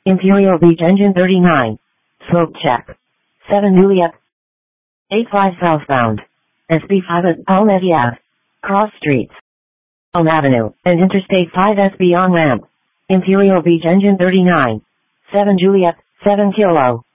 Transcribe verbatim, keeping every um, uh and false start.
Imperial Beach engine thirty-nine. Smoke check. seven Juliet. eight five southbound. S B five at Palmetto Ave. Cross streets. Elm Avenue and Interstate five S B on ramp. Imperial Beach engine thirty-nine. seven Juliet, seven Kilo.